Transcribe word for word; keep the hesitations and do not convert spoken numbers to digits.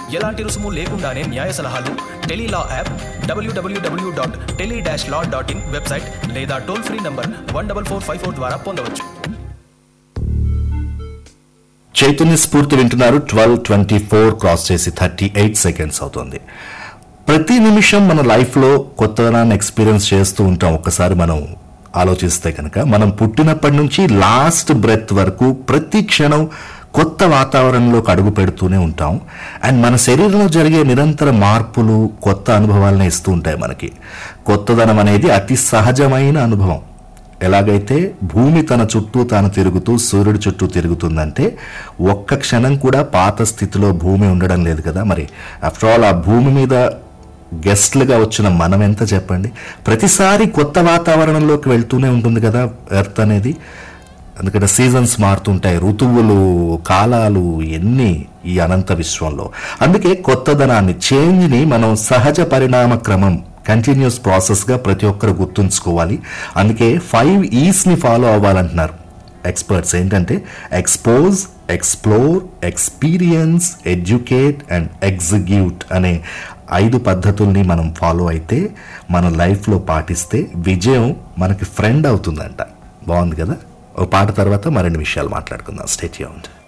ఎలాంటి రుసుము లేకుండానే న్యాయ సలహాలు Tele-Law app, WWW dot tele dash law dot in website లేదా toll free number one double four five four ద్వారా పొందవచ్చు. చైతన్య స్ఫూర్తి వింటున్నారు. ట్వెల్వ్ ట్వంటీ ఫోర్ క్రాస్ చేసి థర్టీ ఎయిట్ సెకండ్స్ అవుతుంది. ప్రతి నిమిషం మన లైఫ్లో కొత్తదనాన్ని ఎక్స్పీరియన్స్ చేస్తూ ఉంటాం. ఒక్కసారి మనం ఆలోచిస్తే కనుక మనం పుట్టినప్పటి నుంచి లాస్ట్ బ్రెత్ వరకు ప్రతి క్షణం కొత్త వాతావరణంలోకి అడుగు పెడుతూనే ఉంటాం. అండ్ మన శరీరంలో జరిగే నిరంతర మార్పులు కొత్త అనుభవాలను ఇస్తూ ఉంటాయి మనకి. కొత్తదనం అనేది అతి సహజమైన అనుభవం. ఎలాగైతే భూమి తన చుట్టూ తాను తిరుగుతూ సూర్యుడి చుట్టూ తిరుగుతుందంటే ఒక్క క్షణం కూడా పాత స్థితిలో భూమి ఉండడం లేదు కదా. మరి ఆఫ్టర్ ఆల్ ఆ భూమి మీద గెస్ట్లుగా వచ్చిన మనం ఎంత చెప్పండి. ప్రతిసారి కొత్త వాతావరణంలోకి వెళ్తూనే ఉంటుంది కదా ఎర్త్ అనేది. ఎందుకంటే సీజన్స్ మారుతుంటాయి, ఋతువులు, కాలాలు ఎన్ని ఈ అనంత విశ్వంలో. అందుకే కొత్తదనాన్ని, చేంజ్ని మనం సహజ పరిణామ క్రమం, కంటిన్యూస్ ప్రాసెస్గా ప్రతి ఒక్కరు గుర్తుంచుకోవాలి. అందుకే ఫైవ్ ఈస్ని ఫాలో అవ్వాలంటున్నారు ఎక్స్పర్ట్స్. ఏంటంటే expose, explore, experience, educate and execute అనే ఐదు పద్ధతుల్ని మనం ఫాలో అయితే, మన లైఫ్లో పాటిస్తే విజయం మనకి ఫ్రెండ్ అవుతుందంట. బాగుంది కదా. ఒక పాట తర్వాత మరిన్ని విషయాలు మాట్లాడుకుందాం. Stay tuned.